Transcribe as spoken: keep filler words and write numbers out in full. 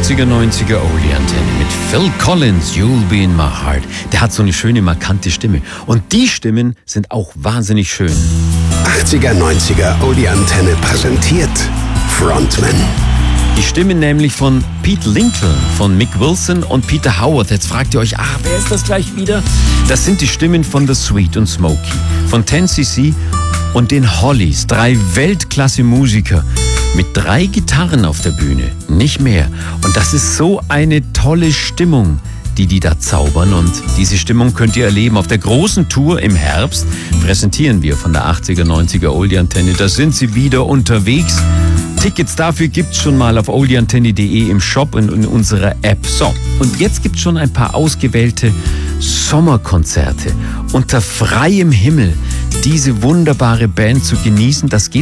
achtziger, neunziger Oldie-Antenne mit Phil Collins, You'll Be in My Heart. Der hat so eine schöne, markante Stimme. Und die Stimmen sind auch wahnsinnig schön. achtziger, neunziger Oldie-Antenne präsentiert Frontman. Die Stimmen nämlich von Pete Lincoln, von Mick Wilson und Peter Howard. Jetzt fragt ihr euch, ah, wer ist das gleich wieder? Das sind die Stimmen von The Sweet und Smokey, von ten C C und den Hollies. Drei Weltklasse-Musiker mit drei Gitarren auf der Bühne, nicht mehr. Und das ist so eine tolle Stimmung, die die da zaubern. Und diese Stimmung könnt ihr erleben auf der großen Tour im Herbst. Präsentieren wir von der achtziger, neunziger Oldie-Antenne. Da sind sie wieder unterwegs. Tickets dafür gibt's schon mal auf oldieantenne punkt de im Shop und in unserer App. So, und jetzt gibt's schon ein paar ausgewählte Sommerkonzerte unter freiem Himmel. Diese wunderbare Band zu genießen, das geht